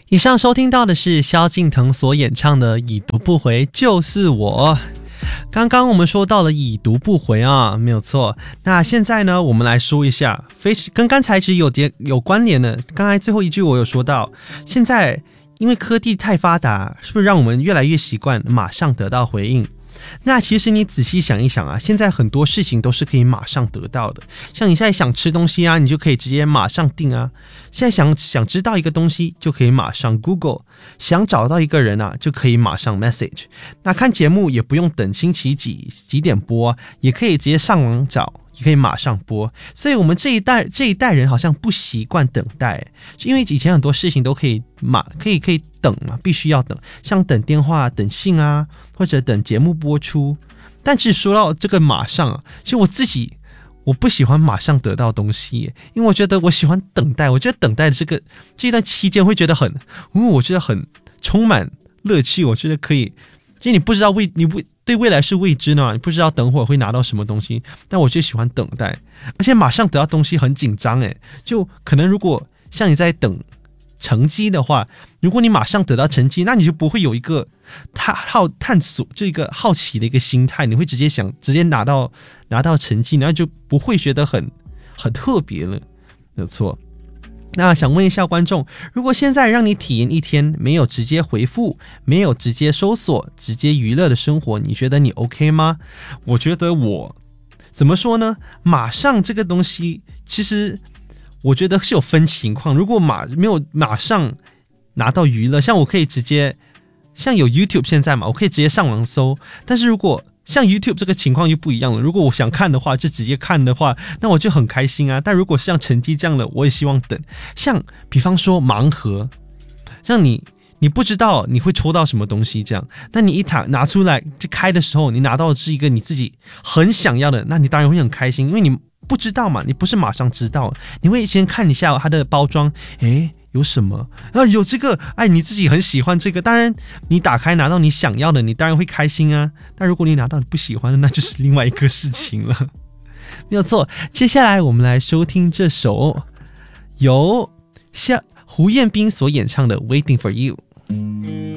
以上收听到的是萧敬腾所演唱的《已读不回就是我》。刚刚我们说到了已读不回啊，没有错。那现在呢，我们来说一下跟刚才其实有关联的。刚才最后一句我有说到，现在因为科技太发达，是不是让我们越来越习惯马上得到回应？那其实你仔细想一想啊，现在很多事情都是可以马上得到的。像你现在想吃东西啊，你就可以直接马上订啊。现在想知道一个东西，就可以马上 Google。想找到一个人啊，就可以马上 message。那看节目也不用等星期几点播，也可以直接上网找，也可以马上播。所以我们这一代人好像不习惯等待，因为以前很多事情都可以等嘛，必须要等，像等电话、等信啊，或者等节目播出。但其实说到这个马上啊，其实我不喜欢马上得到东西，因为我觉得我喜欢等待。我觉得等待的这一段期间会觉得我觉得很充满乐趣。我觉得可以，因为你不知道对未来是未知呢，你不知道等会儿会拿到什么东西。但我就喜欢等待，而且马上得到东西很紧张就可能如果像你在等成绩的话，如果你马上得到成绩，那你就不会有一个探索这个好奇的一个心态，你会直接拿到成绩，然后就不会觉得很特别了，没有错。那想问一下观众，如果现在让你体验一天没有直接回复，没有直接搜索，直接娱乐的生活，你觉得你 OK 吗？我觉得怎么说呢？马上这个东西，其实我觉得是有分情况。如果没有马上拿到娱乐，像我可以直接，像有 YouTube 现在嘛，我可以直接上网搜。但是如果像 YouTube 这个情况又不一样了，如果我想看的话，就直接看的话，那我就很开心啊。但如果是像成绩这样的，我也希望等。像比方说盲盒，像你不知道你会抽到什么东西这样，但你拿出来就开的时候，你拿到的是一个你自己很想要的，那你当然会很开心，因为你不知道嘛，你不是马上知道，你会先看一下它的包装，有什么啊？有这个，你自己很喜欢这个，当然你打开拿到你想要的，你当然会开心啊。但如果你拿到你不喜欢的，那就是另外一个事情了，没有错。接下来我们来收听这首由胡彦斌所演唱的《Waiting for You》。